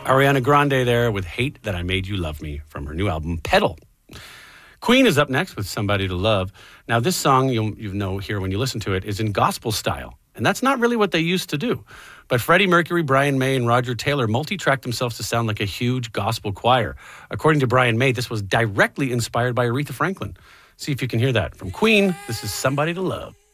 Ariana Grande there with Hate That I Made You Love Me from her new album, Pedal. Queen is up next with Somebody to Love. Now, this song, you know here when you listen to it, is in gospel style. And that's not really what they used to do. But Freddie Mercury, Brian May, and Roger Taylor multi-tracked themselves to sound like a huge gospel choir. According to Brian May, this was directly inspired by Aretha Franklin. See if you can hear that. From Queen, this is Somebody to Love.